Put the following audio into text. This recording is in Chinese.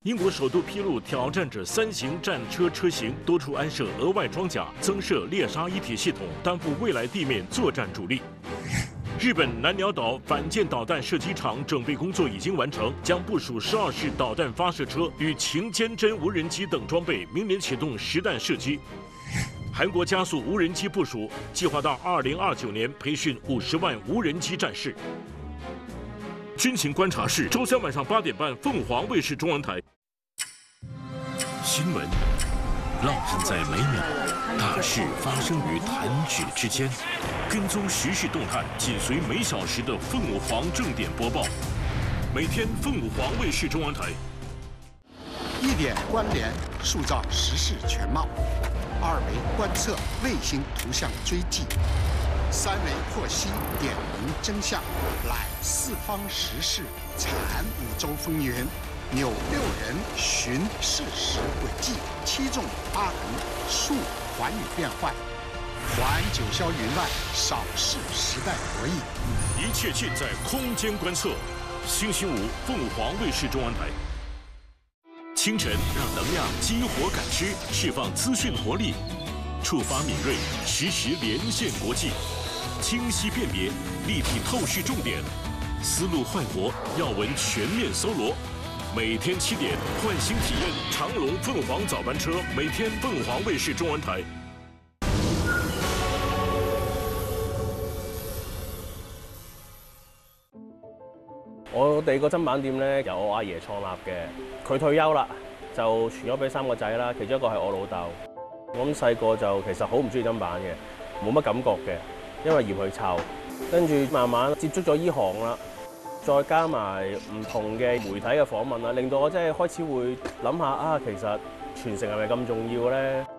英国首度披露挑战者3型战车车型多处安设额外装甲，增设猎杀一体系统，担负未来地面作战主力。日本南鸟岛反舰导弹射击场整备工作已经完成，将部署12式导弹发射车与擎坚针无人机等装备，明年启动实弹射击。韩国加速无人机部署，计划到2029年培训50万无人机战士。军情观察室，周3晚上8点半，凤凰卫视中文台。新闻浪漫在每秒，大事发生于弹指之间。跟踪时事动态，紧随每小时的凤凰正点播报。每天凤凰卫视中文台。 1点关联，塑造时事全貌；2维观测，卫星图像追迹；3维获悉，点明真相，揽四方时事，产5洲风云。扭6人寻事实轨迹，7纵8横述寰宇变幻，还九霄云外，扫视时代博弈。 一切尽在空间观测。星期5，凤凰卫视中文台。清晨让能量激活感知，释放资讯活力，触发敏锐，实时连线国际，清晰辨别，立体透视重点，思路焕活，要闻全面搜罗。每天7点，唤醒体验长龙凤凰早班车，每天凤凰卫视中文台。 我哋個砧板店咧由我阿爺創立嘅，佢退休啦，就傳咗俾3個仔啦，其中一個係我老豆。咁細個就其實好唔中意砧板嘅，冇乜感覺嘅，因為嫌佢臭。跟住慢慢接觸咗依行啦。再加埋唔同嘅媒體嘅訪問啦，令到我真係開始會諗下啊，其實傳承係咪咁重要咧？